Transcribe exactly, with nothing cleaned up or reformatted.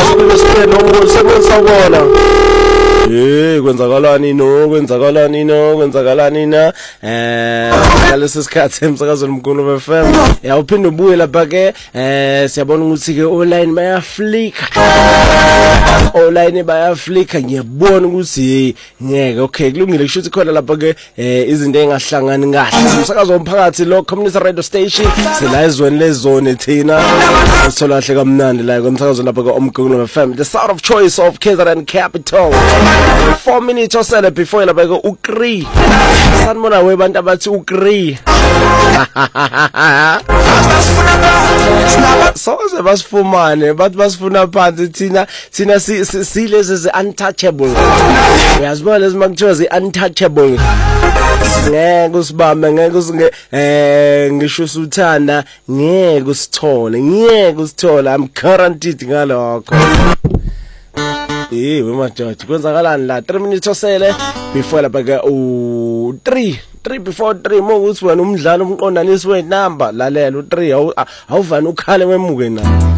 Sekwenzakala Eh kwenzakalani no kwenzakalani no kwenzakalani na eh ngalesi sikhathi emsakazweni mkhulu F M yawuphinda ubuye lapha ke eh siyabona ukuthi ke online bayaflika online bayaflika ngiyabona ukuthi ngeke okay kulungile kushuthi khona lapha ke izinto engahlangani kahle umsakazo womphakathi lo community radio station sila ezweni lezone thina sithola hle kamnandi la kumsakazo lapha ke omkhulu F M the sound of choice of K Z N capital four minutes or so before la beke ukri sanibona we bantu abathi ukri so ze basifumane bathi basifuna phansi thina thina silezi ze untouchable uyazibona lezi makuthiwa ze untouchable ngeke usibambe ngeke usinge eh ngisho usuthanda ngeke usithole ngeke usithola I'm guaranteed ngalokho Eh wemajaji kwenzakalani la three minutes osele before lapha ke u three three before three mokuthi wena umdlalo umqondanisi we number lalela u three awuvani ukhale wemuke na